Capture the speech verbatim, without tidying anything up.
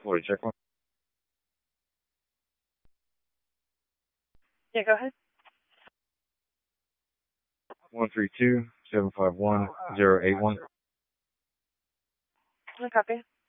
Florida check one. Yeah, go ahead. One three two seven five one zero eight one. No copy.